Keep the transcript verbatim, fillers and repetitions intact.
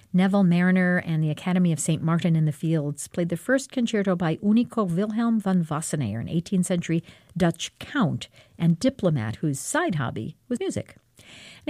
Neville Mariner and the Academy of Saint Martin in the Fields played the first concerto by Unico Wilhelm van Wassenaer, an eighteenth century Dutch count and diplomat whose side hobby was music.